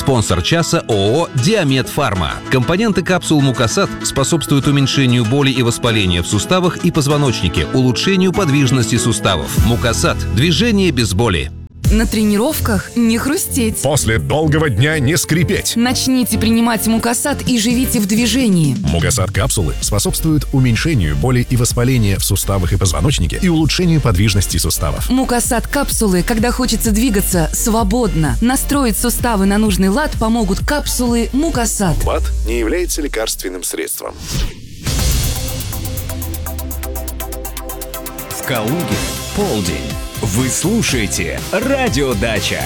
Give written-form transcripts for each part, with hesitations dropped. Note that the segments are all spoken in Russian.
Спонсор часа ООО «Диамед Фарма». Компоненты капсул Мукасат способствуют уменьшению боли и воспаления в суставах и позвоночнике, улучшению подвижности суставов. Мукасат – движение без боли. На тренировках не хрустеть. После долгого дня не скрипеть. Начните принимать Мукасат и живите в движении. Мукасат капсулы способствуют уменьшению боли и воспаления в суставах и позвоночнике и улучшению подвижности суставов. Мукасат капсулы, когда хочется двигаться свободно. Настроить суставы на нужный лад помогут капсулы Мукасат. БАД не является лекарственным средством. В Калуге полдень. Вы слушаете Радио Дача.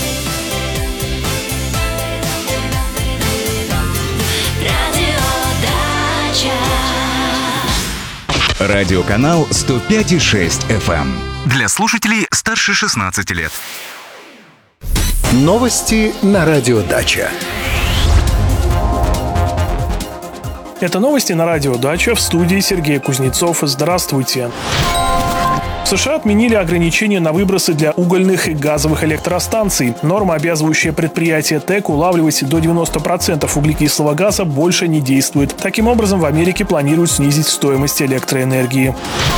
Радиоканал 105,6 FM. Для слушателей старше 16 лет. Новости на Радио Дача. Это новости на Радио Дача, в студии Сергей Кузнецов. Здравствуйте. В США отменили ограничения на выбросы для угольных и газовых электростанций. Норма, обязывающая предприятие ТЭК улавливать до 90% углекислого газа, больше не действует. Таким образом, в Америке планируют снизить стоимость электроэнергии.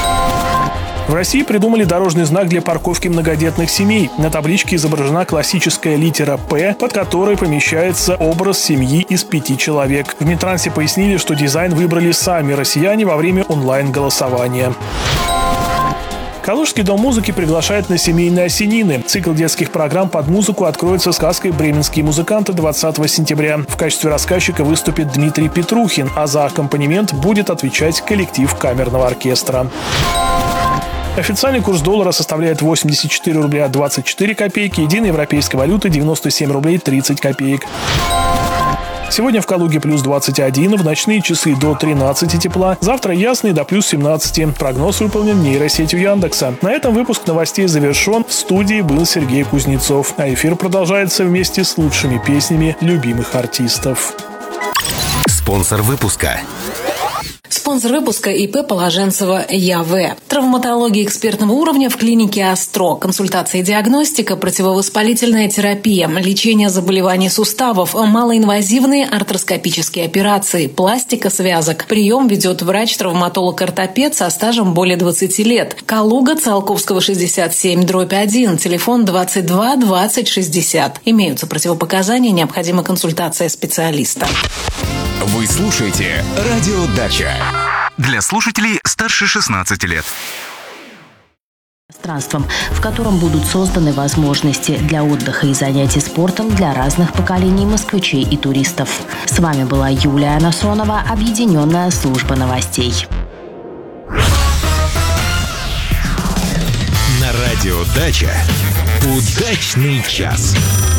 В России придумали дорожный знак для парковки многодетных семей. На табличке изображена классическая литера «П», под которой помещается образ семьи из 5 человек. В Минтрансе пояснили, что дизайн выбрали сами россияне во время онлайн-голосования. Калужский дом музыки приглашает на семейные осенины. Цикл детских программ под музыку откроется сказкой «Бременские музыканты» 20 сентября. В качестве рассказчика выступит Дмитрий Петрухин, а за аккомпанемент будет отвечать коллектив камерного оркестра. Официальный курс доллара составляет 84 рубля 24 копейки, единой европейской валюты 97 рублей 30 копеек. Сегодня в Калуге плюс 21, в ночные часы до 13 тепла. Завтра ясный до плюс 17. Прогноз выполнен нейросетью Яндекса. На этом выпуск новостей завершен. В студии был Сергей Кузнецов. А эфир продолжается вместе с лучшими песнями любимых артистов. Спонсор выпуска. Спонсор выпуска ИП Положенцева ЯВ. Травматология экспертного уровня в клинике «Астро». Консультация и диагностика, противовоспалительная терапия, лечение заболеваний суставов, малоинвазивные артроскопические операции, пластика связок. Прием ведет врач-травматолог-ортопед со стажем более 20 лет. Калуга, Циолковского, 67/1, телефон 22 20 60. Имеются противопоказания, необходима консультация специалиста. Вы слушаете Радио Дача. Для слушателей старше 16 лет. Пространством, в котором будут созданы возможности для отдыха и занятий спортом для разных поколений москвичей и туристов. С вами была Юлия Насонова, Объединенная служба новостей. На Радио Дача. Удачный час.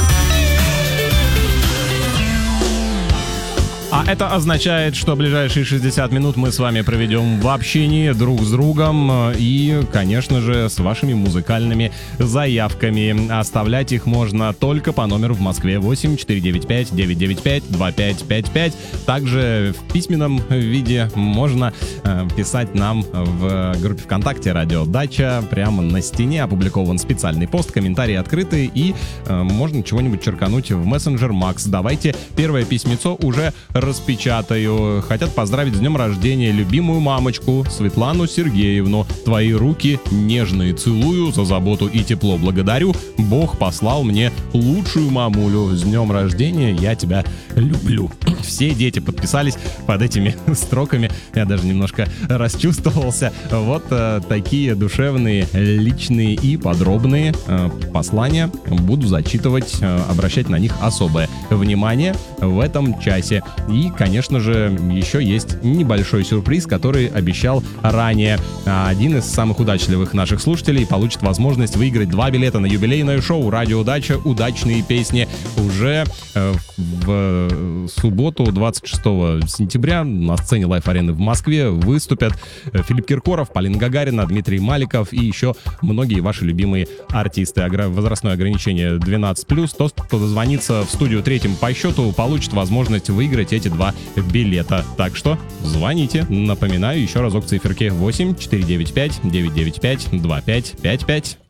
А это означает, что ближайшие 60 минут мы с вами проведем в общении друг с другом и, конечно же, с вашими музыкальными заявками. Оставлять их можно только по номеру в Москве 8-495-995-2555. Также в письменном виде можно писать нам в группе ВКонтакте «Радио Дача». Прямо на стене опубликован специальный пост, комментарии открыты, и можно чего-нибудь черкануть в мессенджер Макс. Давайте первое письмецо уже распечатаю. Хотят поздравить с днем рождения любимую мамочку Светлану Сергеевну. Твои руки нежные целую, за заботу и тепло благодарю. Бог послал мне лучшую мамулю. С днем рождения, я тебя люблю. Все дети подписались под этими строками. Я даже немножко расчувствовался. Вот такие душевные, личные и подробные послания буду зачитывать, обращать на них особое внимание в этом часе. И, конечно же, еще есть небольшой сюрприз, который обещал ранее. Один из самых удачливых наших слушателей получит возможность выиграть 2 билета на юбилейное шоу «Радио Дача. Удачные песни». Уже в субботу, 26 сентября, на сцене Лайф-арены в Москве выступят Филипп Киркоров, Полина Гагарина, Дмитрий Маликов и еще многие ваши любимые артисты. Возрастное ограничение 12+. Тот, кто дозвонится в студию третьим по счету, получит возможность выиграть эти 2 билета. Так что звоните. Напоминаю еще разок циферки: 8-495-995-2555.